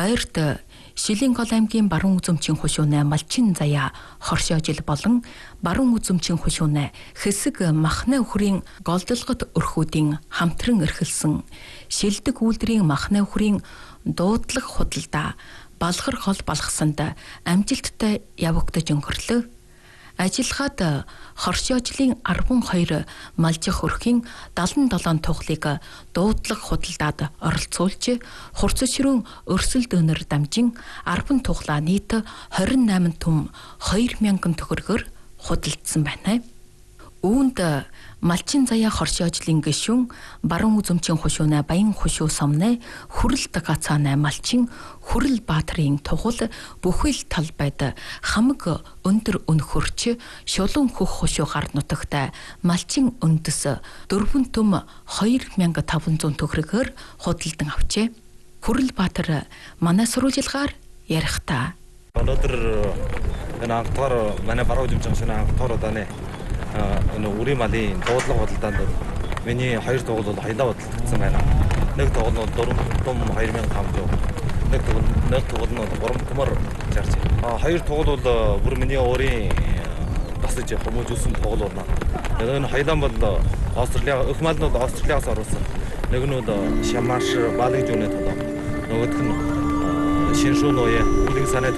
Ойрт Шилийн гол аймгийн баруун үзэмчийн хушууны Малчин заяа хоршоо жил болон баруун үзэмчийн хушууны хэсэг махны өхрийн голдолгот өрхүүдийн хамтран эрхэлсэн шилдэг үйлдвэрийн махны өхрийн дуудлага худалдаа балхар хол балгасанд амжилттай явагдаж өнгөрлөө. Ажиллагаад хоршоожлын 12 малжих өрхийн 77 тухлыг дуудлага худалдаад оролцуулж хурцшрөн өрсөлд өнөр дамжин 10 тухлаа нийт 28 түм 2000 төгрөгөөр худалдсан байна. Үүнд Малчин заяа хоршоожлын гишүүн баруун үзэмчийн хушууны Баян хушуу сомны хүрэл гацааны Малчин Хүрэл Баатрын тугал бүхэл талбайд хамаг өндөр өнхөрч шулуун хөх хушуу гар нутагт Малчин өндөс 4 түм 2500 төгрөгөөр худалдан авчээ. Хүрэл Баатар манай сурвалжилгаар ярихдаа өнөөдөр энэ анхдаар манай баруун үзэмчийн хушууны анхдаар удааны үрийн малын дуудлага худалдаанд миний 2 тугал бол хоёлаа худалдагдсан байна. Нэг тугал бол 4 түм 2500, нэг тугал нь 3 түмээр зарж байна. 2 тугал бол бүр миний өөрийн басж хүмүүжүүлсэн тугал байна. Нэг нь хоёлаа бол Австралийн өх мал нь бол Австралиас оруулсан. Нэг нь Шамаш балыг зүүнээ толоо. Нөгөөх нь Шиншүүн ууя үлэг санаад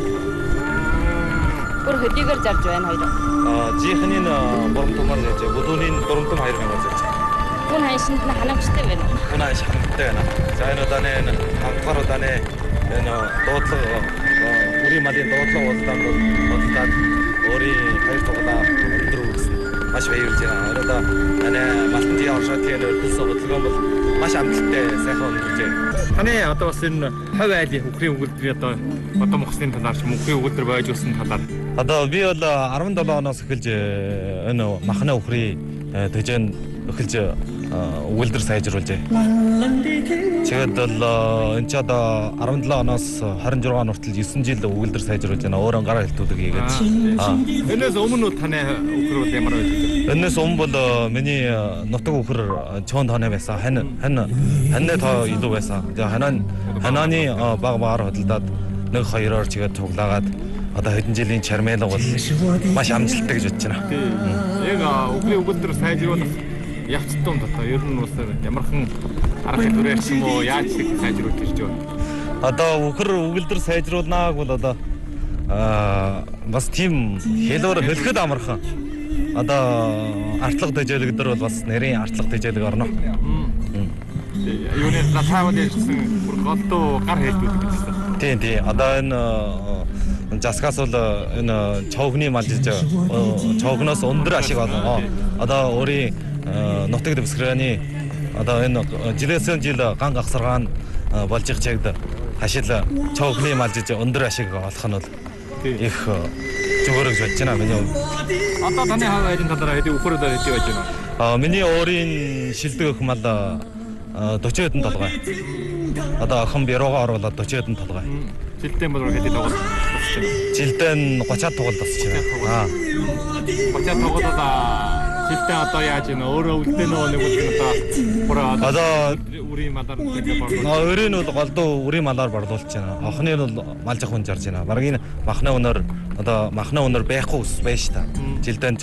бүр хөдийгээр зарж байна хоёр. Жихнийн 3 түмээр зарж, бүдүүний 4 түм 2000-аар зарж. Хүн ханшинд нь халамжтай байна. Хүн ханшиндтай байна. За энэ удааны хамтгаар удааны энэ дуудлага үрийн малын дуудлага худалдаад өөрийн 2 тугалаа өндөр үргэлжлэн маш баярлж байна. Оройдоо манай Малтан оршоодгийн өртөлсөн хөдөлгөөн бол маш амжилттай сайхан өндөрлжээ. Таны одоо бас энэ хавь айлын үхрийн өгүүлбэрийн одоо мөхсний талаар ч үхрийн өгүүлбэр байж uuсан талаар одоо би бол 17 оноос эхэлж энэ махны үхрийн төжөөнд эхэлж өгүүлбэр сайжруулжээ. Тэгээд бол энэ ч одоо 17 оноос 26 он хүртэл 9 жил өгүүлбэр сайжруулж байна. Өөрөө гараа хэлтүүлэг хийгээд. Энэс өмнө таны үхэр бол ямар байж вэ? Энэс өмнө бол миний нутаг үхэр чоон тооны байсан. Ханны тоо илүү байсан. Ханааны баг багаар хөдөлдөөд 1-2-оор чигээд цуглаагаад одоо хэдэн жилийн чармайлга бол маш амжилттай гэж бодож байна. Яг үхрийн өгүүлбэр сайжруулах явцтай юм даа. Ер нь бас ямархан арга хэмжээр ч юм уу яаж сайжруулж ирж байна. Одоо үхэр өгүүлбэр сайжруулнаг бол одоо бас тийм хэлээр хөлөхөд амархан. Одоо артлага дэжээлэг дээр бол бас нэрийн артлага дэжээлэг орно. Юуны цаавал ярьсан бүр голдуу гар хэлбэлдэг гэж байна. Тийм. Одоо энэ жасгаас бол энэ човгны малжиж човгноос өндөр ашиг олно. Одоо өөрийн нутаг дэвсгэрийн одоо энэ жилээсээ жил ган гахсаргаан болж их чагд хашил човгны малжиж өндөр ашиг олох нь бол их зүгээр гэж бодож байна миний хувьд. Одоо таны хав айлын талаараа хэдий үхэр удаа хэдий байж байна? Миний өөрийн шилдэг өх мал 40 хэдэн толгой. Одоо охин бюрогоо оруулаад 40 хэдэн толгой. Жилдээ бол хэдий тоглолт тасч байна? Жилдээ 30 тоглолт тасч байна. 30 тоглолт жилдээ одоо яаж байна? Өөрөө үлдээ нэг үл одоо үрийн малаар өөрийн бол голдуу үрийн малаар борлуулж байна. Охины бол малжих хүн жарж байна. Бараг энэ махны өнөр одоо махны өнөр байхгүй ус байж та. Жилдээ